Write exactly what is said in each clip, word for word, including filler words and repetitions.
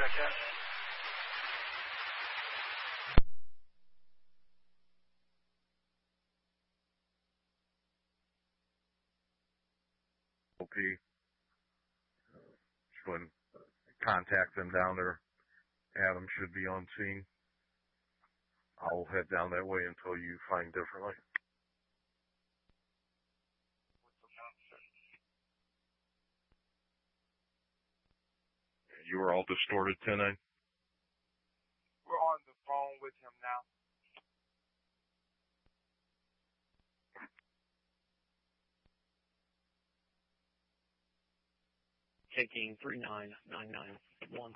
check that. Okay. Just go ahead and contact them down there. Adam should be on scene. I'll head down that way until you find differently. You were all distorted, ten nine? We're on the phone with him now. Taking three nine nine nine one.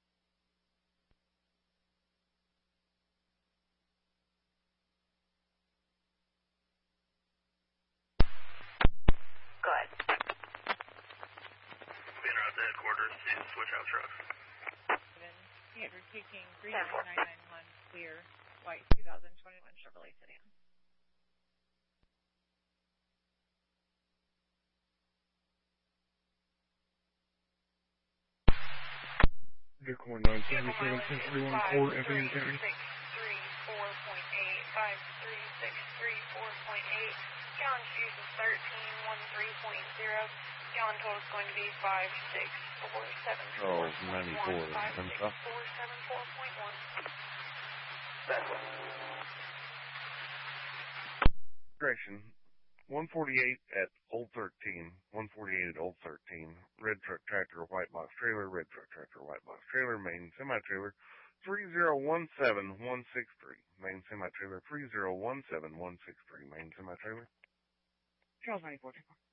Go ahead. Being out to headquarters to switch out trucks. Yeah, we're taking three nine nine nine one clear, white two thousand twenty-one Chevrolet sedan. Bitcoin nine seventy-seven, ten thirty-one, Core, Evan County. six three four point eight, five three six three four point eight. Gallon fuse is thirteen thirteen point zero. Gallon total is going to be five six four seven four. Oh, ninety-four. five six four seven four point one. Correction. one forty-eight at Old thirteen. one forty-eight at Old thirteen. Red truck tractor, white box trailer. Red truck tractor, white box trailer. Main semi-trailer. three zero one seven one six three. Main semi-trailer. three zero one seven one six three. Main semi-trailer. Charles ninety-four.